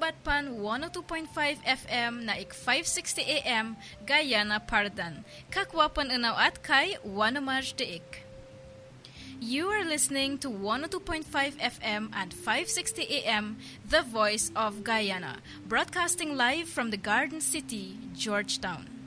Patpan 102.5 FM na ik 560 AM Guyana Pardan. Kakwapan unaw at kay Wanamaj Deik. You are listening to 102.5 FM and 560 AM, The Voice of Guyana, broadcasting live from the Garden City, Georgetown.